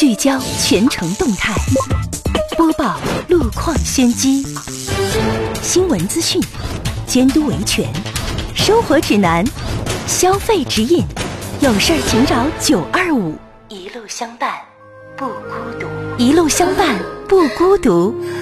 聚焦全城动态，播报路况先机，新闻资讯，监督维权，生活指南，消费指引，有事儿请找925，一路相伴不孤独，一路相伴不孤独。